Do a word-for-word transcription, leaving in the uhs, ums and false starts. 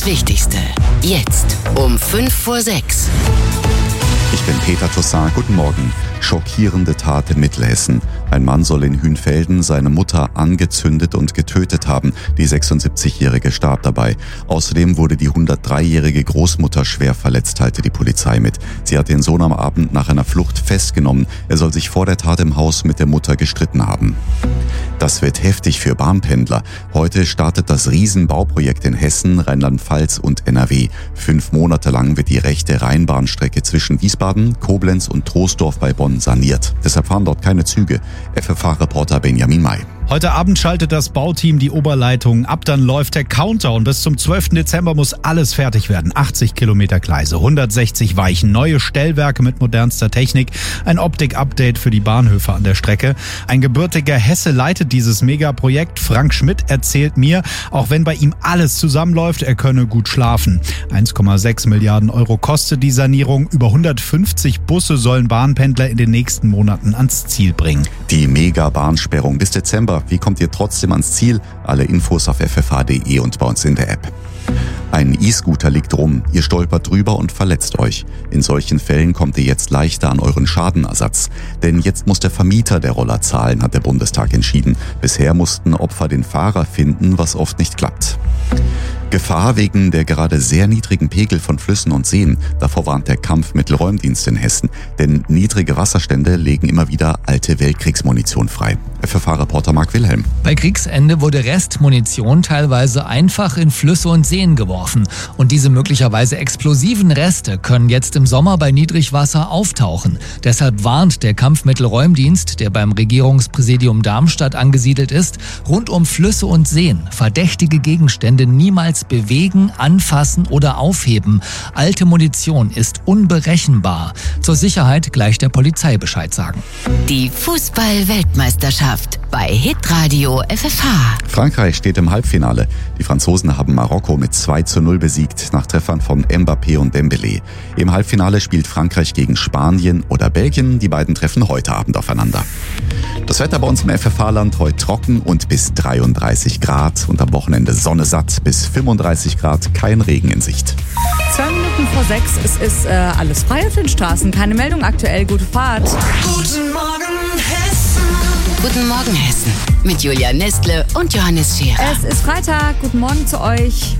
Wichtigste. Jetzt um fünf vor sechs. Ich bin Peter Toussaint. Guten Morgen. Schockierende Tat in Mittelhessen. Ein Mann soll in Hünfelden seine Mutter angezündet und getötet haben. Die sechsundsiebzigjährige starb dabei. Außerdem wurde die hundertdreijährige Großmutter schwer verletzt, teilte die Polizei mit. Sie hat den Sohn am Abend nach einer Flucht festgenommen. Er soll sich vor der Tat im Haus mit der Mutter gestritten haben. Das wird heftig für Bahnpendler. Heute startet das Riesenbauprojekt in Hessen, Rheinland-Pfalz und N R W. Fünf Monate lang wird die rechte Rheinbahnstrecke zwischen Wiesbaden, Koblenz und Troisdorf bei Bonn saniert. Deshalb fahren dort keine Züge. F F H-Reporter Benjamin May. Heute Abend schaltet das Bauteam die Oberleitung ab, dann läuft der Countdown. Bis zum zwölften Dezember muss alles fertig werden. achtzig Kilometer Gleise, hundertsechzig Weichen, neue Stellwerke mit modernster Technik, ein Optik-Update für die Bahnhöfe an der Strecke. Ein gebürtiger Hesse leitet dieses Megaprojekt. Frank Schmidt erzählt mir, auch wenn bei ihm alles zusammenläuft, er könne gut schlafen. eins Komma sechs Milliarden Euro kostet die Sanierung. Über hundertfünfzig Busse sollen Bahnpendler in den nächsten Monaten ans Ziel bringen. Die Mega-Bahnsperrung bis Dezember. Wie kommt ihr trotzdem ans Ziel? Alle Infos auf f f h punkt d e und bei uns in der App. Ein E-Scooter liegt rum, ihr stolpert drüber und verletzt euch. In solchen Fällen kommt ihr jetzt leichter an euren Schadenersatz. Denn jetzt muss der Vermieter der Roller zahlen, hat der Bundestag entschieden. Bisher mussten Opfer den Fahrer finden, was oft nicht klappt. Gefahr wegen der gerade sehr niedrigen Pegel von Flüssen und Seen. Davor warnt der Kampfmittelräumdienst in Hessen. Denn niedrige Wasserstände legen immer wieder alte Weltkriegsmunition frei. F F H-Reporter Marc Wilhelm. Bei Kriegsende wurde Restmunition teilweise einfach in Flüsse und Seen geworfen. Und diese möglicherweise explosiven Reste können jetzt im Sommer bei Niedrigwasser auftauchen. Deshalb warnt der Kampfmittelräumdienst, der beim Regierungspräsidium Darmstadt angesiedelt ist, rund um Flüsse und Seen verdächtige Gegenstände niemals bewegen, anfassen oder aufheben. Alte Munition ist unberechenbar. Zur Sicherheit gleich der Polizei Bescheid sagen. Die Fußball-Weltmeisterschaft bei Hitradio F F H. Frankreich steht im Halbfinale. Die Franzosen haben Marokko mit zwei zu null besiegt, nach Treffern von Mbappé und Dembélé. Im Halbfinale spielt Frankreich gegen Spanien oder Belgien. Die beiden treffen heute Abend aufeinander. Das Wetter bei uns im F F H-Land heute trocken und bis dreiunddreißig Grad. Und am Wochenende Sonne satt bis fünfunddreißig Grad, kein Regen in Sicht. Zwei Minuten vor sechs, es ist äh, alles frei auf den Straßen. Keine Meldung aktuell, gute Fahrt. Guten Morgen, Hessen. Guten Morgen, Hessen. Mit Julia Nestle und Johannes Scherer. Es ist Freitag, guten Morgen zu euch.